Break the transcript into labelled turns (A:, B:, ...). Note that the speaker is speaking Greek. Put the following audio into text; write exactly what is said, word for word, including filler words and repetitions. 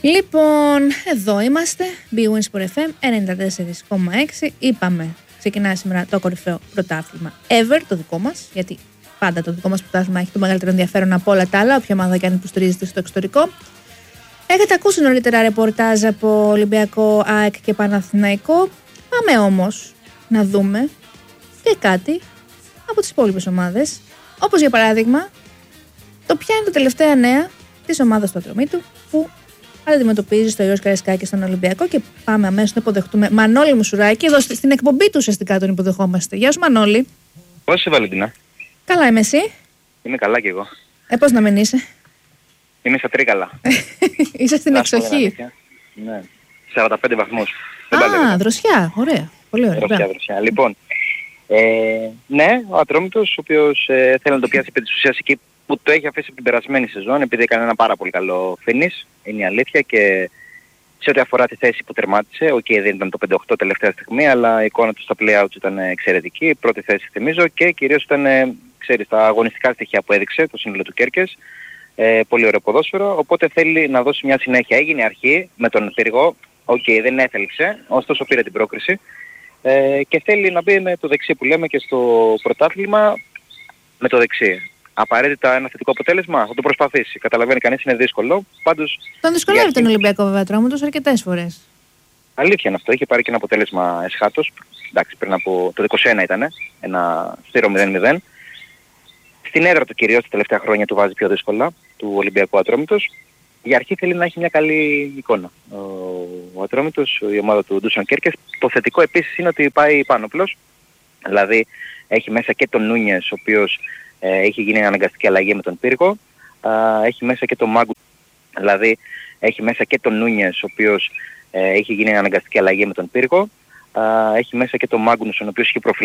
A: Λοιπόν, εδώ είμαστε, Bwinsport εφ εμ ενενήντα τέσσερα κόμμα έξι. Είπαμε, ξεκινάει σήμερα το κορυφαίο πρωτάθλημα ever, το δικό μας, γιατί πάντα το δικό μας πρωτάθλημα έχει το μεγαλύτερο ενδιαφέρον από όλα τα άλλα, όποια ομάδα και αν υποστηρίζεται στο εξωτερικό. Έχετε ακούσει νωρίτερα ρεπορτάζ από Ολυμπιακό, ΑΕΚ και Παναθηναϊκό. Πάμε όμως να δούμε και κάτι από τις υπόλοιπες ομάδες. Όπως για παράδειγμα, το ποια είναι τα τελευταία νέα της ομάδας του Ατρομήτου που αντιμετωπίζει στο Γιώργος Καραϊσκάκη στον Ολυμπιακό. Και πάμε αμέσως να υποδεχτούμε Μανώλη Μουσουράκη. Εδώ στην εκπομπή του ουσιαστικά τον υποδεχόμαστε. Γεια σου, Μανώλη.
B: Πώς είσαι, Βαλεντίνα?
A: Καλά, είμαι εσύ?
B: Είμαι καλά κι εγώ.
A: Ε, πώς να μην είσαι?
B: Είμαι στα Τρίκαλα.
A: Είσαι στην εξοχή.
B: Ναι. σαράντα πέντε βαθμούς.
A: Α, δροσιά. Ωραία. Πολύ ωραία.
B: Δροσιά, δροσιά. Λοιπόν, ε, ναι, ο Ατρόμητος, ο οποίος ε, θέλει να το πιάσει επί της ουσίας εκεί που το έχει αφήσει από την περασμένη σεζόν, επειδή έκανε ένα πάρα πολύ καλό φίνις, είναι η αλήθεια, και σε ό,τι αφορά τη θέση που τερμάτισε, οκ, okay, δεν ήταν το πέντε οκτώ τελευταία στιγμή, αλλά η εικόνα του στα play-outs ήταν εξαιρετική, πρώτη θέση θυμίζω, και κυρίως ήταν, ξέρεις, τα αγωνιστικά στοιχεία που έδειξε το σύνολο του Κέρκες, ε, πολύ ωραίο ποδόσφαιρο, οπότε θέλει να δώσει μια συνέχεια. Έγινε αρχή με τον Πύργο, οκ, okay, δεν έθελξε, ωστόσο πήρε την πρόκριση, ε, και θέλει να μπει με το δεξί που λέμε και στο πρωτάθλημα με το δεξί. Απαραίτητα ένα θετικό αποτέλεσμα, θα το προσπαθήσει. Καταλαβαίνει κανείς, είναι δύσκολο. Πάντως,
A: τον δυσκολεύει αρχή... τον Ολυμπιακό βέβαια Ατρόμητος αρκετές φορές.
B: Αλήθεια είναι αυτό, είχε πάρει και ένα αποτέλεσμα εσχάτως. Εντάξει, πριν από το είκοσι ένα ήταν, ένα στήρο μηδέν μηδέν. Στην έδρα του κυρίως τα τελευταία χρόνια του βάζει πιο δύσκολα, του Ολυμπιακού Ατρόμητος. Για αρχή θέλει να έχει μια καλή εικόνα. Ο, ο Ατρόμητος, η ομάδα του Ντούσαν Κέρκες. Το θετικό επίσης είναι ότι πάει πάνωπλος. Δηλαδή έχει μέσα και τον Νούνιες, ο οποίος ε, έχει γίνει αναγκαστική αλλαγή με τον Πύργο. Ε, έχει μέσα και τον Μάγκου, δηλαδή έχει μέσα και τον Νούνιες, ο οποίος ε, έχει γίνει αναγκαστική αλλαγή με τον Πύργο. Ε, έχει μέσα και τον Μάγκουνσον, ο οποίος έχει προφυλάξει